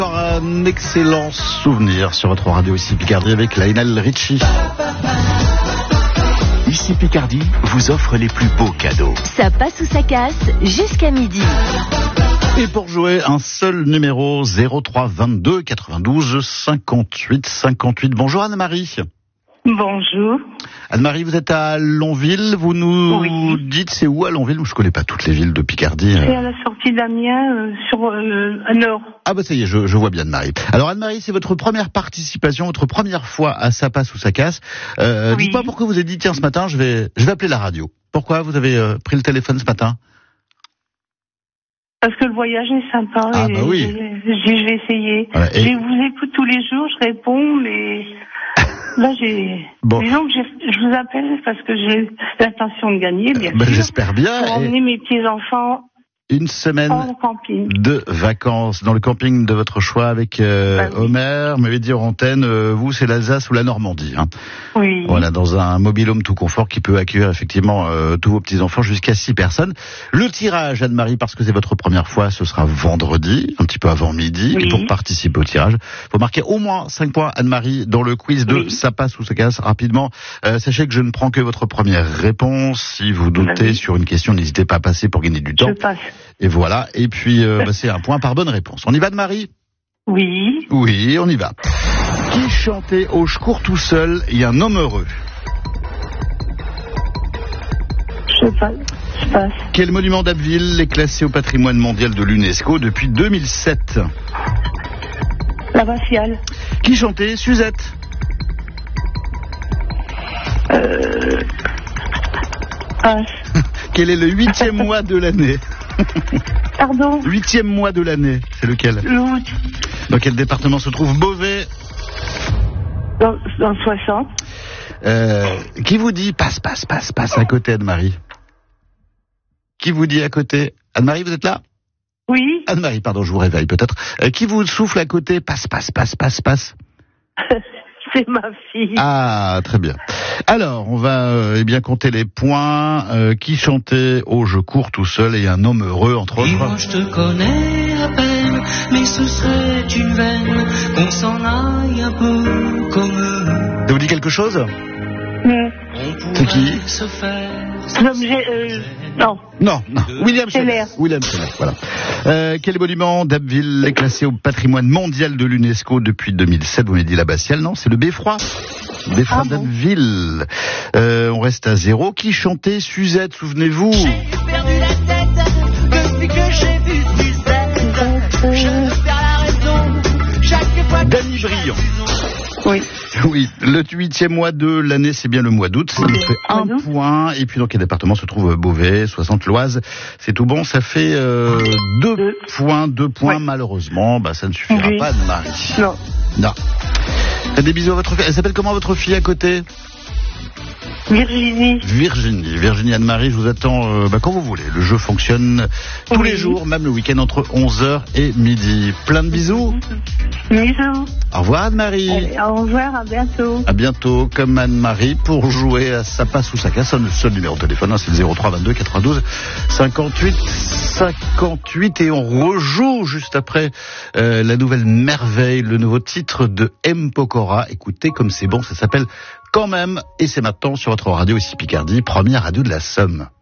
Encore un excellent souvenir sur votre radio ici Picardie avec Lionel Richie. Ici Picardie vous offre les plus beaux cadeaux. Ça passe ou ça casse jusqu'à midi. Et pour jouer, un seul numéro 03 22 92 58 58. Bonjour Anne-Marie. Bonjour. Anne-Marie, vous êtes à Longville. Vous nous dites c'est où à Longville? Je connais pas toutes les villes de Picardie. C'est à la sortie d'Amiens, à Nord. Ah bah ça y est, je vois bien Anne-Marie. Alors Anne-Marie, c'est votre première participation, votre première fois à Ça passe ou ça casse. Dites-moi pourquoi vous avez dit tiens ce matin je vais appeler la radio. Pourquoi vous avez pris le téléphone ce matin? Parce que le voyage est sympa. Ah bah oui. Je vais essayer. Voilà, Je vous écoute tous les jours, je réponds, mais là disons que je vous appelle parce que j'ai l'intention de gagner, bien sûr. J'espère bien. Pour emmener mes petits-enfants une semaine de vacances dans le camping de votre choix avec Homer. Vous m'avez dit en antenne, vous c'est l'Alsace ou la Normandie. Hein. Oui. Voilà, dans un mobil-home tout confort qui peut accueillir effectivement tous vos petits-enfants jusqu'à 6 personnes. Le tirage, Anne-Marie, parce que c'est votre première fois, ce sera vendredi, un petit peu avant midi. Oui. Et pour participer au tirage, faut marquer au moins 5 points, Anne-Marie, dans le quiz de Ça passe ou ça casse. Rapidement, sachez que je ne prends que votre première réponse. Si vous doutez sur une question, n'hésitez pas à passer pour gagner du temps. Je passe. Et voilà, et puis c'est un point par bonne réponse. On y va, Anne-Marie? Oui. Oui, on y va. Qui chantait au Je cours tout seul et un homme heureux? Je passe. Quel monument d'Abbeville est classé au patrimoine mondial de l'UNESCO depuis 2007? L'Abbatiale. Qui chantait Suzette? Passe. Quel est le 8e mois de l'année? Pardon? 8e mois de l'année, c'est lequel? L'août. Dans quel département se trouve Beauvais? Dans 60. Qui vous dit passe à côté, Anne-Marie? Qui vous dit à côté? Anne-Marie, vous êtes là? Oui. Anne-Marie, pardon, je vous réveille peut-être. Qui vous souffle à côté? Passe. C'est ma fille. Ah, très bien. Alors, on va compter les points. Qui chantait « Oh, je cours tout seul » et un homme heureux, entre autres. Et moi je te connais à peine, mais ce serait une veine qu'on s'en aille un peu comme eux. Ça vous dit quelque chose? C'est qui? Non. William Scheller. Voilà. Quel monument d'Abbeville est classé au patrimoine mondial de l'UNESCO depuis 2007? Vous m'avez dit l'Abbatiale, non? C'est le Beffroi. Beffroi d'Abbeville. On reste à 0. Qui chantait Suzette, souvenez-vous? J'ai perdu la tête depuis que j'ai vu Suzette. Je perds la raison chaque fois que Danny Briand. Oui, le 8e mois de l'année, c'est bien le mois d'août. Ça nous fait un point. Et puis dans quel département se trouve Beauvais, 60 l'Oise? C'est tout bon, ça fait 2 points. 2 points, malheureusement. Ça ne suffira pas, Anne-Marie. Non. Faites des bisous à votre fille. Elle s'appelle comment votre fille à côté? Virginie Anne-Marie, je vous attends quand vous voulez. Le jeu fonctionne tous les jours, même le week-end entre 11h et midi. Plein de bisous. Bisous. Au revoir Anne-Marie. Au revoir, à bientôt. À bientôt, comme Anne-Marie, pour jouer à Ça passe ou ça casse. Le seul numéro de téléphone, c'est le 03 22 92 58 58. Et on rejoue juste après la nouvelle merveille, le nouveau titre de M. Pokora. Écoutez comme c'est bon, ça s'appelle Quand même, et c'est maintenant sur votre radio ici Picardie, première radio de la Somme.